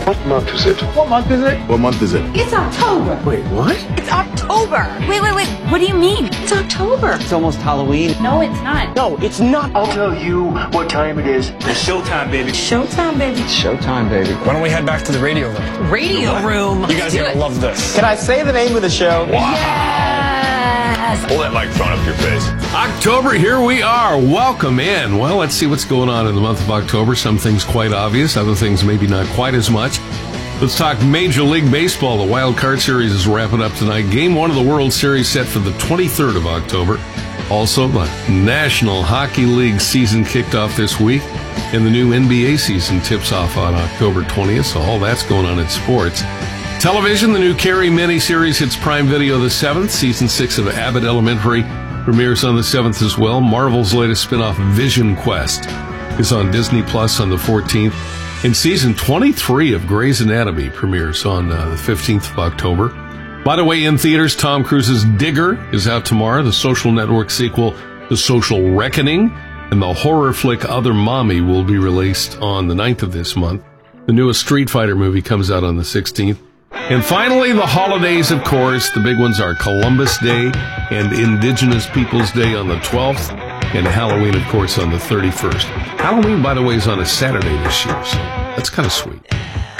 What month is it? What month is it? What month is it? It's October. Wait, what? It's October. Wait. What do you mean? It's October. It's almost Halloween. No, it's not. No, it's not. I'll tell you what time it is. It's showtime, baby. Showtime, baby. Showtime, baby. Why don't we head back to the radio room? Radio room. You guys are gonna love this. Can I say the name of the show? Yes! Pull that microphone up to your face. October, here we are. Welcome in. Well, let's see what's going on in the month of October. Some things quite obvious, other things maybe not quite as much. Let's talk Major League Baseball. The Wild Card Series is wrapping up tonight. Game 1 of the World Series set for the 23rd of October. Also, the National Hockey League season kicked off this week, and the new NBA season tips off on October 20th, so all that's going on in sports. Television, the new Carrie miniseries hits Prime Video the 7th. Season 6 of Abbott Elementary premieres on the 7th as well. Marvel's latest spin-off, Vision Quest, is on Disney Plus on the 14th. And season 23 of Grey's Anatomy premieres on the 15th of October. By the way, in theaters, Tom Cruise's Digger is out tomorrow. The Social Network sequel, The Social Reckoning, and the horror flick Other Mommy will be released on the 9th of this month. The newest Street Fighter movie comes out on the 16th. And finally, the holidays, of course. The big ones are Columbus Day and Indigenous Peoples Day on the 12th, and Halloween, of course, on the 31st. Halloween, by the way, is on a Saturday this year, so that's kind of sweet.